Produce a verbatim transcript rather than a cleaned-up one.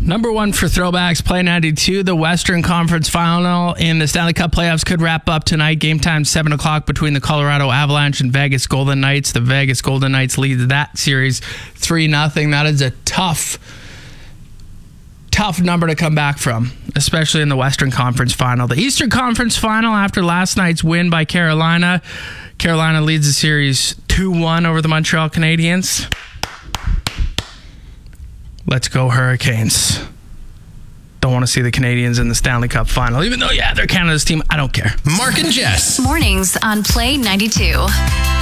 Number one for throwbacks, Play ninety-two. The Western Conference Final in the Stanley Cup playoffs could wrap up tonight. Game time seven o'clock between the Colorado Avalanche and Vegas Golden Knights. The Vegas Golden Knights lead that series three nothing. That is a tough, tough number to come back from, especially in the Western Conference Final. The Eastern Conference Final, after last night's win by Carolina, Carolina leads the series two one over the Montreal Canadiens. Let's go Hurricanes. Don't want to see the Canadiens in the Stanley Cup Final. Even though, yeah, they're Canada's team, I don't care. Mark and Jess. Mornings on Play ninety-two.